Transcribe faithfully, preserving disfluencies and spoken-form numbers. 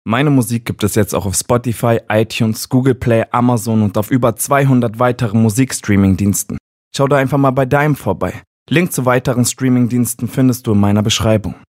Meine Musik gibt es jetzt auch auf Spotify, iTunes, Google Play, Amazon und auf über zweihundert weiteren Musikstreaming-Diensten. Schau da einfach mal bei Daim vorbei. Link zu weiteren Streaming-Diensten findest du in meiner Beschreibung.